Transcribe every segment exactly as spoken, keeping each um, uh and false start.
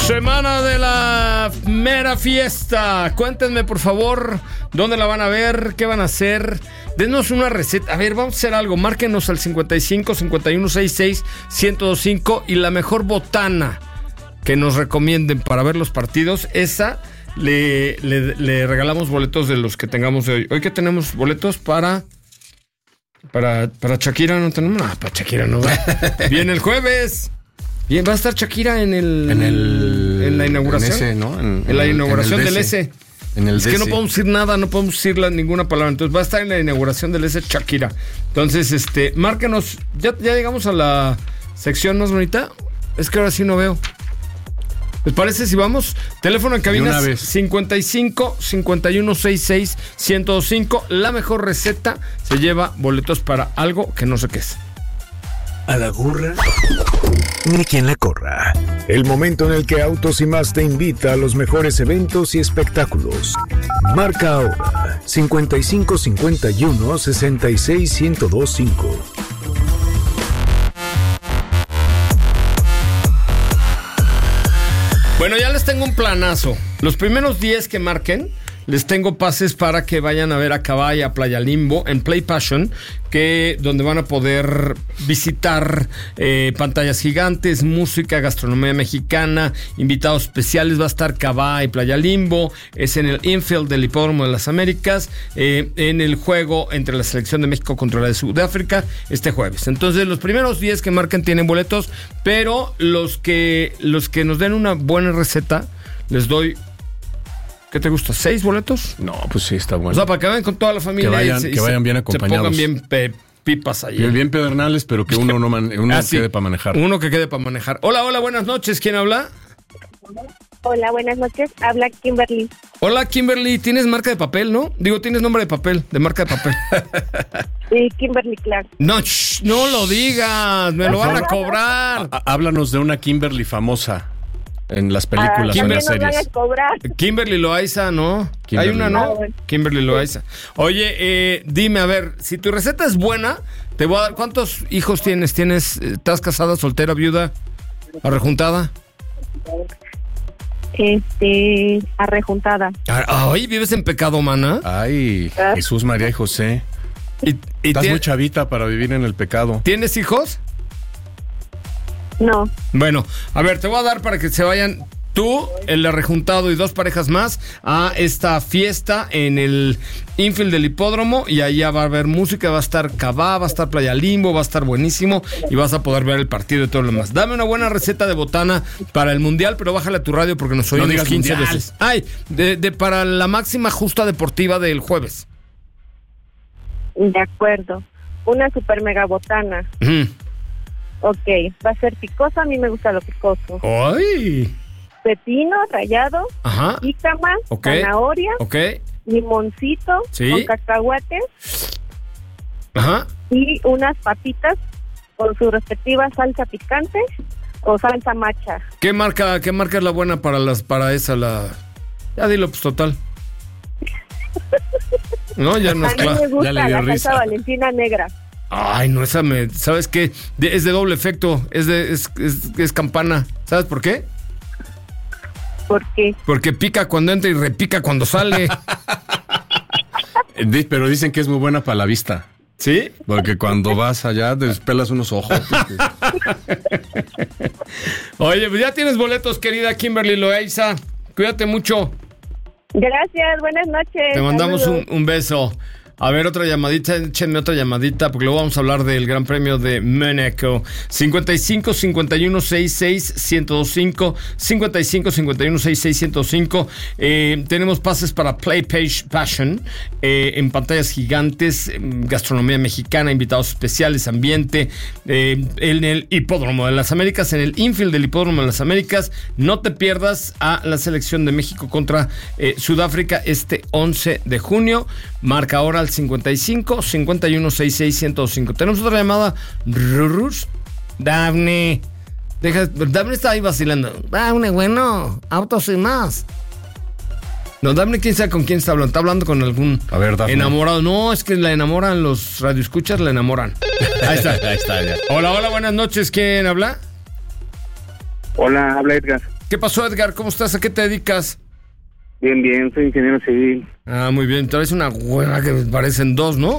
Semana de la mera fiesta. Cuéntenme, por favor, dónde la van a ver, qué van a hacer. Denos una receta. A ver, vamos a hacer algo. Márquenos al cincuenta y cinco, cincuenta y uno, sesenta y seis, ciento veinticinco y la mejor botana que nos recomienden para ver los partidos, esa le, le, le regalamos boletos de los que tengamos de hoy. Hoy que tenemos boletos para... Para, para Shakira no tenemos nada. Para Shakira no va. Viene el jueves. Bien, va a estar Shakira en el... En el... En la inauguración. En ese, ¿no? En, en la en inauguración el, en el del S. En el es que no podemos decir nada, no podemos decir la, ninguna palabra. Entonces va a estar en la inauguración del S Shakira. Entonces, este, márquenos. ¿Ya, ya llegamos a la sección más bonita? Es que ahora sí no veo. ¿Les parece si vamos? Teléfono en cabina cincuenta y cinco, cincuenta y uno, sesenta y seis, ciento veinticinco. La mejor receta se lleva boletos para algo que no sé qué es. A la gorra, ni quien la corra. El momento en el que Autos y Más te invita a los mejores eventos y espectáculos. Marca ahora cincuenta y cinco, cincuenta y uno, sesenta y seis, ciento veinticinco. Bueno, ya les tengo un planazo. Los primeros diez que marquen, les tengo pases para que vayan a ver a Cabay, a Playa Limbo, en Play Passion, que donde van a poder visitar eh, pantallas gigantes, música, gastronomía mexicana, invitados especiales. Va a estar Cabay, Playa Limbo, es en el infield del Hipódromo de las Américas, eh, en el juego entre la selección de México contra la de Sudáfrica, este jueves. Entonces, los primeros diez que marquen tienen boletos, pero los que, los que nos den una buena receta, les doy... ¿Qué te gusta? ¿Seis boletos? No, pues sí, está bueno. O sea, para que vayan con toda la familia. Que vayan, y se, que vayan bien acompañados. Se pongan bien pe, pipas ahí. Bien, bien pedernales, pero que uno no man, uno ah, sí. quede para manejar. Uno que quede para manejar. Hola, hola, buenas noches. ¿Quién habla? Hola, buenas noches. Habla Kimberly. Hola, Kimberly. ¿Tienes marca de papel, no? Digo, tienes nombre de papel, de marca de papel. Sí, Kimberly Clark. No, shh, no lo digas. Me lo van a cobrar. H- háblanos de una Kimberly famosa. En las películas, ah, en las series. Kimberly Loaiza, ¿no? Kimberly. Hay una, ¿no? Ah, bueno. Kimberly Loaiza. Oye, eh, dime, a ver, si tu receta es buena, te voy a dar... ¿Cuántos hijos tienes? ¿Tienes? ¿Estás casada, soltera, viuda, arrejuntada? Este, arrejuntada. Ay, ¿vives en pecado, mana? Ay, ¿Ah? Jesús, María y José. ¿Y, y Estás tie- muy chavita para vivir en el pecado. ¿Tienes hijos? No. Bueno, a ver, te voy a dar para que se vayan tú, el arrejuntado y dos parejas más a esta fiesta en el infield del hipódromo, y allá va a haber música, va a estar Cabá, va a estar Playa Limbo, va a estar buenísimo y vas a poder ver el partido y todo lo demás. Dame una buena receta de botana para el mundial, pero bájale a tu radio porque nos oímos digas quince mundial. veces. Ay, de, de para la máxima justa deportiva del jueves. De acuerdo. Una super mega botana. Ujú. Ok, va a ser picosa, a mí me gusta lo picoso. Ay. Pepino rallado, Ajá. jícama, Ok. zanahoria, Ok. limoncito Sí. con cacahuates Ajá. y unas papitas con su respectiva salsa picante o salsa macha. ¿Qué marca, qué marca es la buena para las, para esa, la... Ya dilo, pues, total. No, ya no A es mí claro. me gusta ya le dio la risa. salsa Valentina negra. Ay, no, esa me... ¿Sabes qué? De- es de doble efecto. Es de... Es, es, es campana. ¿Sabes por qué? ¿Por qué? Porque pica cuando entra y repica cuando sale. Di- Pero dicen que es muy buena para la vista. ¿Sí? Porque cuando vas allá, despelas unos ojos. Oye, pues ya tienes boletos, querida Kimberly Loaiza. Cuídate mucho. Gracias, buenas noches. Te mandamos un, Saludos. un beso. A ver, otra llamadita, échenme otra llamadita, porque luego vamos a hablar del Gran Premio de Mónaco. cincuenta y cinco, cincuenta y uno, sesenta y seis, ciento veinticinco, cincuenta y cinco, cincuenta y uno, sesenta y seis, ciento veinticinco. Eh, tenemos pases para Play Page Passion, eh, en pantallas gigantes, gastronomía mexicana, invitados especiales, ambiente, eh, en el Hipódromo de las Américas, en el infield del Hipódromo de las Américas. No te pierdas a la selección de México contra eh, Sudáfrica este once de junio. Marca ahora al cincuenta y cinco, cincuenta y uno, sesenta y seis, ciento veinticinco. Tenemos otra llamada. Rurus. Dafne. Deja, Dafne está ahí vacilando. Dafne, bueno, Autos y Más. No, Dafne, quién sabe con quién está hablando. Está hablando con algún A ver, Dafne. enamorado. No, es que la enamoran, los radioescuchas la enamoran. Ahí está. Ahí está, ya. Hola, hola, buenas noches. ¿Quién habla? Hola, habla Edgar. ¿Qué pasó, Edgar? ¿Cómo estás? ¿A qué te dedicas? Bien, bien, soy ingeniero civil. Ah, muy bien. Traes una hueva que me parecen dos, ¿no?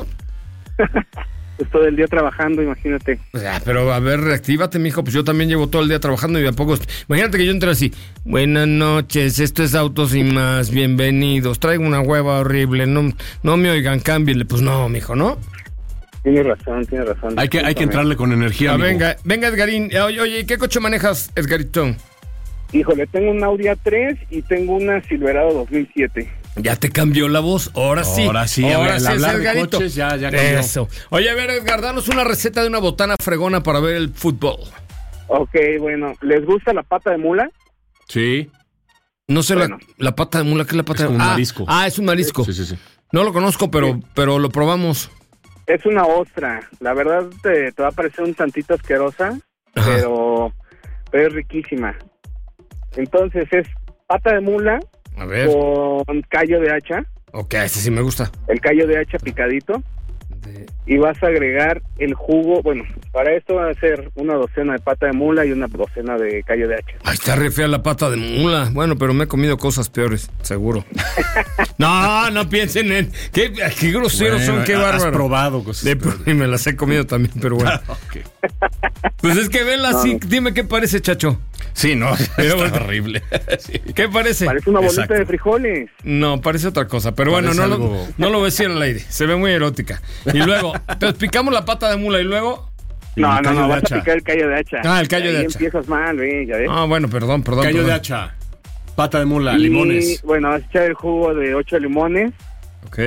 Pues todo el día trabajando, imagínate. O sea, pero a ver, reactívate, mijo. Pues yo también llevo todo el día trabajando y a poco... Imagínate que yo entré así. Buenas noches, esto es Autos y Más. Bienvenidos. Traigo una hueva horrible. No, no me oigan, cámbienle. Pues no, mijo, ¿no? Tienes razón, tienes razón. Hay que, hay que entrarle con energía, Ah, amigo. venga, venga, Edgarín. Oye, oye, ¿qué coche manejas, Edgarito? Híjole, tengo un Audi A tres y tengo una Silverado dos mil siete. Ya te cambió la voz. Ahora sí. Ahora sí, Ahora el sí, hablar es de Edgarito. coches ya- ya cambió. Eso. Oye, a ver, Edgar, danos una receta de una botana fregona para ver el fútbol. Ok, bueno, ¿les gusta la pata de mula? Sí. No sé, Bueno. la, la pata de mula, ¿qué es la pata Es de como un ah, marisco. Ah, es un marisco. Sí, sí, sí. No lo conozco, pero, pero lo probamos. Es una ostra. La verdad te, te va a parecer un tantito asquerosa, Ajá. pero, pero es riquísima. Entonces es pata de mula A ver. con callo de hacha, Ok, ese sí me gusta. el callo de hacha picadito, De- y vas a agregar el jugo. Bueno, para esto va a ser una docena de pata de mula y una docena de callo de hacha. Ay, está re fea la pata de mula. Bueno, pero me he comido cosas peores, seguro. No, no piensen en... Qué, qué groseros Bueno, son, qué has bárbaro. probado cosas De- peores. y me las he comido también, pero bueno. Ok. Pues es que vela así. Dime qué parece, chacho. Sí, no, Pero está bueno. horrible. Sí. ¿Qué parece? Parece una bolita Exacto. de frijoles. No, parece otra cosa, pero bueno, Parece no lo, algo- no lo voy a decir al aire. Se ve muy erótica. Y luego, te picamos la pata de mula y luego... Y No, el no, callo no, de vas hacha. a picar el callo de hacha. Ah, el callo de Ahí hacha. empiezas mal, ¿eh? Ya ves. Ah, bueno, perdón, perdón. Callo perdón. de hacha. Pata de mula, Y, limones. bueno, vas a echar el jugo de ocho limones, Ok.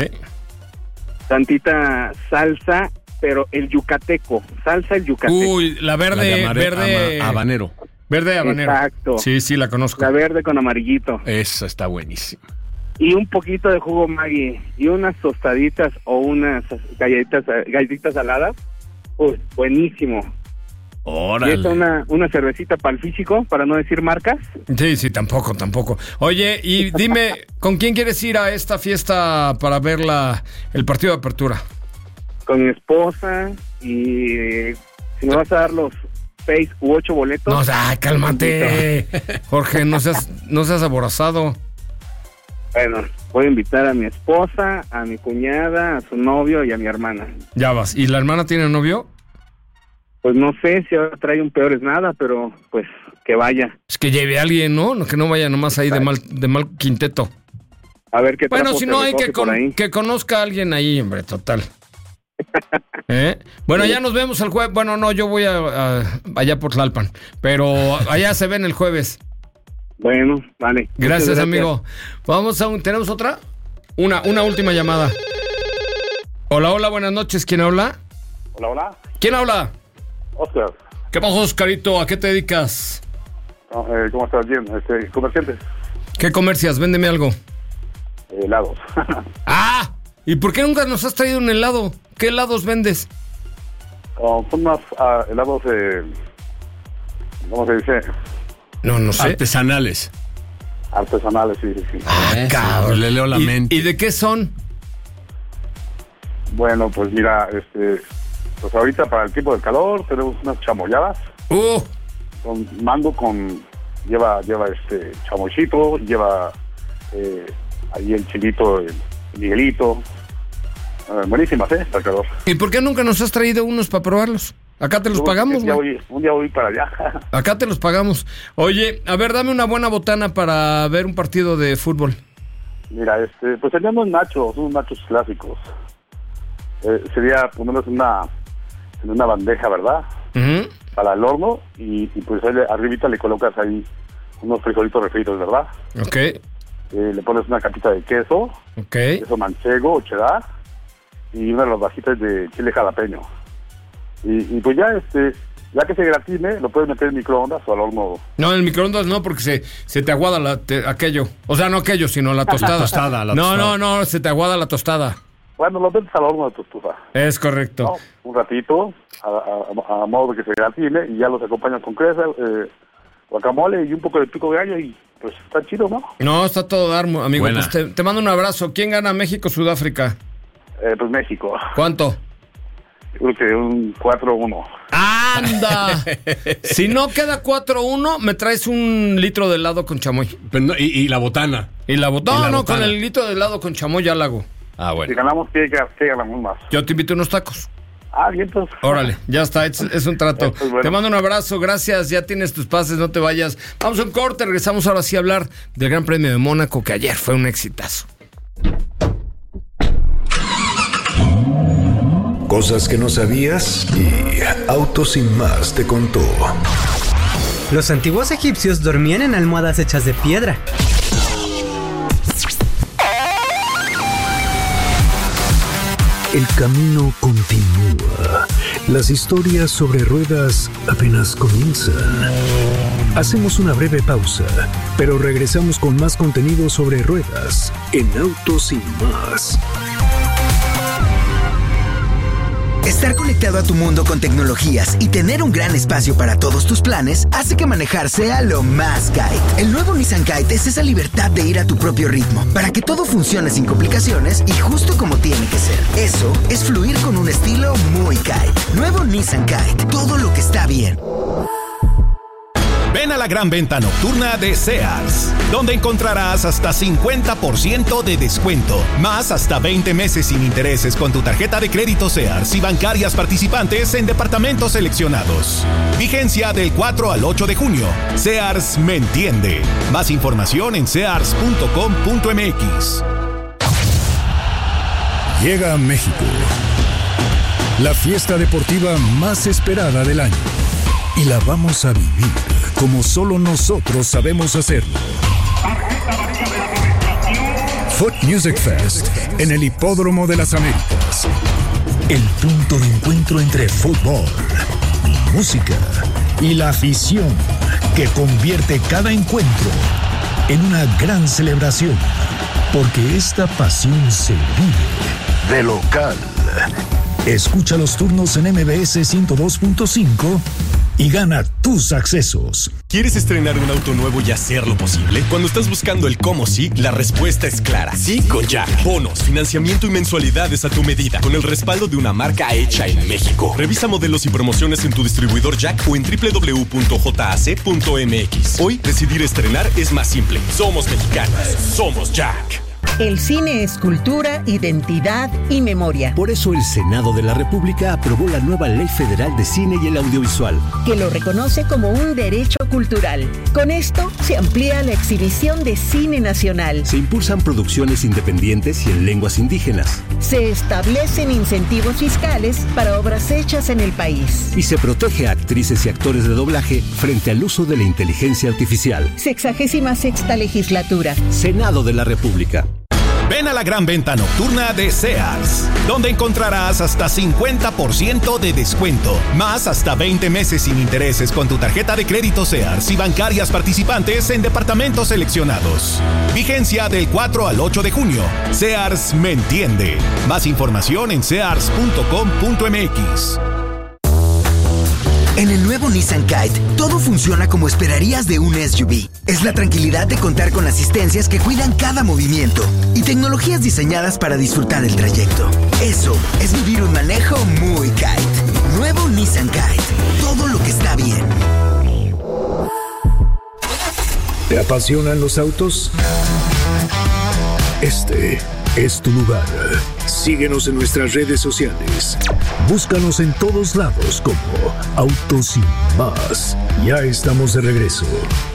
tantita salsa, pero el yucateco. Salsa el yucateco. Uy, la La verde, de amare- verde... ama- habanero. Verde habanero. Exacto. Sí, sí, la conozco. La verde con amarillito. Esa está buenísima. Y un poquito de jugo Maggi. Y unas tostaditas o unas galletitas, galletitas saladas. Uy, buenísimo. Y Órale. esta una, una cervecita para el físico, para no decir marcas. Sí, sí, tampoco, tampoco. Oye, y dime, ¿con quién quieres ir a esta fiesta para ver la, el partido de apertura? Con mi esposa. Y eh, si me vas a dar los seis u ocho boletos. No, o sea, cálmate. Jorge, no seas, no seas aborazado. Bueno, voy a invitar a mi esposa, a mi cuñada, a su novio y a mi hermana. Ya vas. ¿Y la hermana tiene novio? Pues no sé si ahora trae un peor es nada, pero pues que vaya. Es que lleve a alguien, ¿no? No, que no vaya nomás ahí de mal, de mal quinteto. A ver qué Bueno, trapo si se no, hay recoge que, por con- ahí. que conozca a alguien ahí, hombre, total. ¿Eh? Bueno, ya nos vemos el jueves. Bueno, no, yo voy a, a- allá por Tlalpan, pero allá se ven el jueves. Bueno, vale. Gracias, Muchas amigo. Vamos a un, ¿tenemos otra? Una, una última llamada. Hola, hola, buenas noches. ¿Quién habla? Hola, hola. ¿Quién habla? Oscar. ¿Qué pasó, Oscarito? ¿A qué te dedicas? No, eh, ¿Cómo estás? Bien. Este, comerciantes. ¿Qué comercias? Véndeme algo. Eh, helados. ¡Ah! ¿Y por qué nunca nos has traído un helado? ¿Qué helados vendes? Oh, son unos ah, helados, eh, ¿cómo se dice? No, no sé. Artesanales. Artesanales, sí, sí, sí. Ah, Eso, cabrón. le leo la ¿Y, mente. ¿Y de qué son? Bueno, pues mira, este, pues ahorita para el tiempo del calor tenemos unas chamoyadas ¡Uh! con mango con, lleva, lleva este chamoycito, lleva eh, ahí el chilito, el Miguelito. Eh, buenísimas, ¿eh? Para el calor. ¿Y por qué nunca nos has traído unos para probarlos? Acá te los Un- pagamos, un día, güey. voy, un día voy para allá. Acá te los pagamos. Oye, a ver, dame una buena botana para ver un partido de fútbol. Mira, este, pues serían unos nachos, unos nachos clásicos. Eh, sería ponerlos en una, en una bandeja, ¿verdad? Ujú. Para el horno y, y pues ahí le- arribita le colocas ahí unos frijolitos refritos, ¿verdad? Ok, Eh, le pones una capita de queso, ok. queso manchego o cheddar y una de las bajitas de chile jalapeño. Y, y pues ya, este, ya que se gratine, lo puedes meter en microondas o al horno. No, en el microondas no, porque se, se te aguada la, te- aquello. O sea, no aquello, sino la tostada. tostada, la no, tostada. no, no, se te aguada la tostada. Bueno, lo metes al horno de tu estufa, Es correcto. ¿no? Un ratito, a, a- a modo de que se gratine y ya los acompañas con cresa, eh, guacamole y un poco de pico de gallo y pues está chido, ¿no? No, está todo dar, amigo. Buena. Pues te, te mando un abrazo. ¿Quién gana México, Sudáfrica? Eh, pues México. ¿Cuánto? creo que un cuatro uno. ¡Anda! Si no queda cuatro uno, me traes un litro de helado con chamoy. Pero no, y, y la botana. Y la botana. No, la no, botana. con el litro de helado con chamoy ya la hago. Ah, Si bueno. ganamos, ¿qué, qué ganamos más? Yo te invito unos tacos. Ah, bien, entonces. Órale, ya está, es, es un trato. Esto es bueno. Te mando un abrazo, gracias, ya tienes tus pases, no te vayas. Vamos a un corte, regresamos ahora sí a hablar del Gran Premio de Mónaco, que ayer fue un exitazo. Cosas que no sabías y Autos Sin Más te contó. Los antiguos egipcios dormían en almohadas hechas de piedra. El camino continúa. Las historias sobre ruedas apenas comienzan. Hacemos una breve pausa, pero regresamos con más contenido sobre ruedas en Autos Sin Más. Estar conectado a tu mundo con tecnologías y tener un gran espacio para todos tus planes hace que manejar sea lo más Kite. El nuevo Nissan Kite es esa libertad de ir a tu propio ritmo para que todo funcione sin complicaciones y justo como tiene que ser. Eso es fluir con un estilo muy Kite. Nuevo Nissan Kite. Todo lo que está bien. Ven a la gran venta nocturna de Sears, donde encontrarás hasta cincuenta por ciento de descuento, más hasta veinte meses sin intereses con tu tarjeta de crédito Sears y bancarias participantes en departamentos seleccionados. Vigencia del cuatro al ocho de junio. Sears me entiende. Más información en sears punto com punto m x. Llega a México la fiesta deportiva más esperada del año y la vamos a vivir como solo nosotros sabemos hacerlo. Foot Music Fest en el Hipódromo de las Américas. El punto de encuentro entre fútbol, música y la afición que convierte cada encuentro en una gran celebración, porque esta pasión se vive de local. Escucha los turnos en M B S ciento dos punto cinco y gana tus accesos. ¿Quieres estrenar un auto nuevo y hacerlo posible? Cuando estás buscando el cómo sí, la respuesta es clara. Sí con Jack. Bonos, financiamiento y mensualidades a tu medida, con el respaldo de una marca hecha en México. Revisa modelos y promociones en tu distribuidor Jack o en doble u doble u doble u punto j a c punto m x. Hoy, decidir estrenar es más simple. Somos mexicanos. Somos Jack. El cine es cultura, identidad y memoria. Por eso el Senado de la República aprobó la nueva Ley Federal de Cine y el Audiovisual, que lo reconoce como un derecho cultural. Con esto se amplía la exhibición de cine nacional. Se impulsan producciones independientes y en lenguas indígenas. Se establecen incentivos fiscales para obras hechas en el país. Y se protege a actrices y actores de doblaje frente al uso de la inteligencia artificial. Sexagésima sexta legislatura. Senado de la República. Ven a la gran venta nocturna de Sears, donde encontrarás hasta cincuenta por ciento de descuento, más hasta veinte meses sin intereses con tu tarjeta de crédito Sears y bancarias participantes en departamentos seleccionados. Vigencia del cuatro al ocho de junio. Sears me entiende. Más información en sears punto com punto m x. En el nuevo Nissan Kite, todo funciona como esperarías de un S U V. Es la tranquilidad de contar con asistencias que cuidan cada movimiento y tecnologías diseñadas para disfrutar el trayecto. Eso es vivir un manejo muy Kite. Nuevo Nissan Kite. Todo lo que está bien. ¿Te apasionan los autos? Este es tu lugar. Síguenos en nuestras redes sociales. Búscanos en todos lados como Autos Sin Más. Ya estamos de regreso.